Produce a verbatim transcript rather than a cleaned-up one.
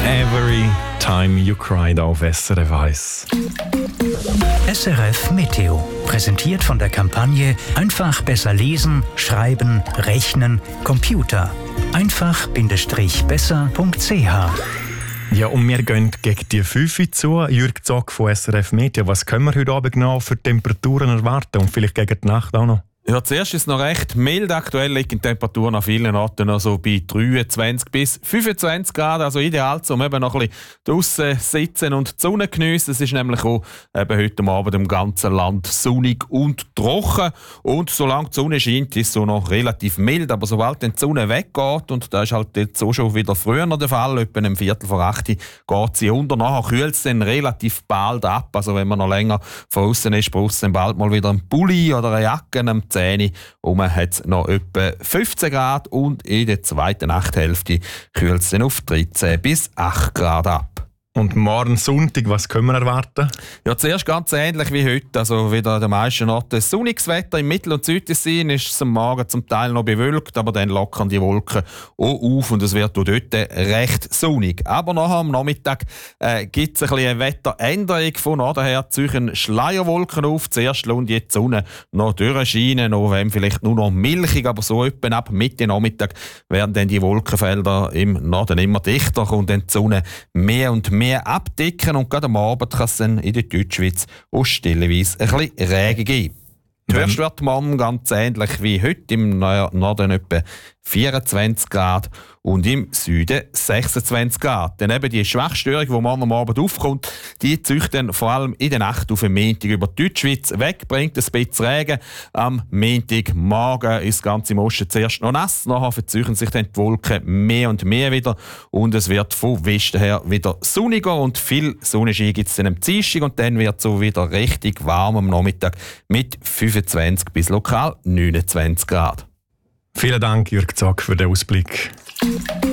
Every Time You Cried auf S R F eins. S R F Meteo, präsentiert von der Kampagne Einfach besser lesen, schreiben, rechnen, Computer. einfach-besser punkt c h. Ja, und wir gehen gegen die fünf zu. Jürg Zock von S R F Meteo. Was können wir heute Abend noch für Temperaturen erwarten und vielleicht gegen die Nacht auch noch? Ja, zuerst ist es noch recht mild. Aktuell liegen die Temperaturen an vielen Orten noch so bei dreiundzwanzig bis fünfundzwanzig Grad. Also ideal, um eben noch ein bisschen draussen sitzen und die Sonne geniessen. Es ist nämlich auch eben heute Abend im ganzen Land sonnig und trocken. Und solange die Sonne scheint, ist es so noch relativ mild. Aber sobald die Sonne weggeht, und das ist halt jetzt so schon wieder früher der Fall, etwa um Viertel vor acht geht sie unter. Nachher kühlt es dann relativ bald ab. Also wenn man noch länger von außen ist, braucht es dann bald mal wieder einen Pulli oder eine Jacke am zehn. Und hat es noch etwa fünfzehn Grad und in der zweiten Nachthälfte kühlt es dann auf dreizehn bis acht Grad ab. Und morgen Sonntag, was können wir erwarten? Ja, zuerst ganz ähnlich wie heute. Also wieder an den meisten Orten sonniges Wetter. Im Mittel- und Südtessin ist es am Morgen zum Teil noch bewölkt, aber dann lockern die Wolken auch auf und es wird auch dort recht sonnig. Aber nachher am Nachmittag äh, gibt es ein bisschen eine Wetteränderung. Von Norden her ziehen Schleierwolken auf. Zuerst lohnt die Sonne noch durchscheinen, noch wenn vielleicht nur noch milchig, aber so etwa ab Mitte Nachmittag werden dann die Wolkenfelder im Norden immer dichter und dann die Sonne mehr und mehr mehr abdecken und gerade am Abend kann es dann in der Deutschschweiz auch stellenweise ein bisschen Regen geben. Die Höchste wird morgen ganz ähnlich wie heute, im Norden etwa vierundzwanzig Grad und im Süden sechsundzwanzig Grad. Dann eben die Schwachstörung, die morgen am Abend aufkommt, die zieht dann vor allem in der Nacht auf den Montag über die Deutschschweiz weg, bringt ein bisschen Regen. Am Montagmorgen ist das ganze im Osten zuerst noch nass, nachher verziehen sich dann die Wolken mehr und mehr wieder und es wird von Westen her wieder sonniger und viel Sonnenschein gibt es dann am Dienstag und dann wird es so wieder richtig warm am Nachmittag mit fünfundzwanzig bis lokal neunundzwanzig Grad. Vielen Dank, Jürg Zock, für den Ausblick.